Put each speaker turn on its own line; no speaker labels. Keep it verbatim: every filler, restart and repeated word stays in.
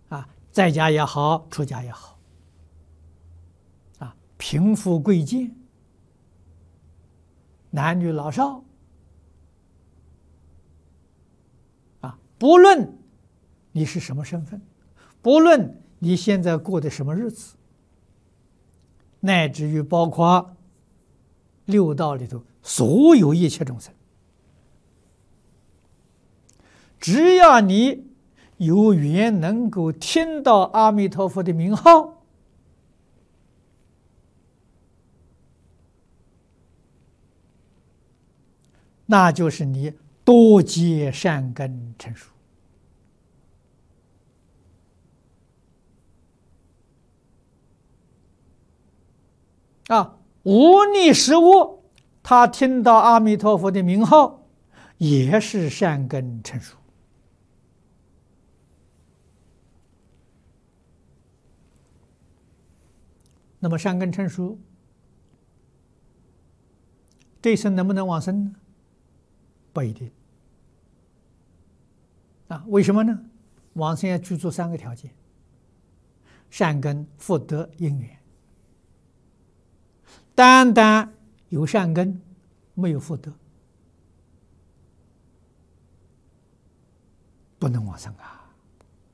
啊，在家也好，出家也好，啊，贫富贵贱，男女老少，啊，不论你是什么身份，不论你现在过的什么日子，乃至于包括六道里头所有一切众生，只要你有缘能够听到阿弥陀佛的名号，那就是你多结善根成熟啊！无逆实物，他听到阿弥陀佛的名号，也是善根成熟。那么善根成熟，这一生能不能往生呢？不一定啊。为什么呢？往生要具足三个条件：善根、福德、因缘。单单有善根，没有福德，不能往生啊。